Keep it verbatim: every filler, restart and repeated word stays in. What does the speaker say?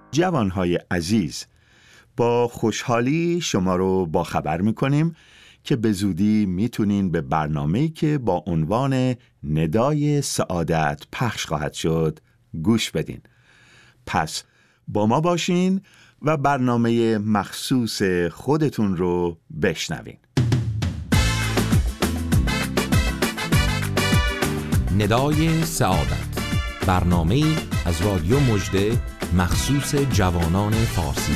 جوانهای عزیز، با خوشحالی شما رو با خبر میکنیم که به زودی میتونین به برنامه‌ای که با عنوان ندای سعادت پخش خواهد شد گوش بدین. پس با ما باشین و برنامه مخصوص خودتون رو بشنوین. ندای سعادت، برنامه‌ای از رادیو مژده مخصوص جوانان فارسی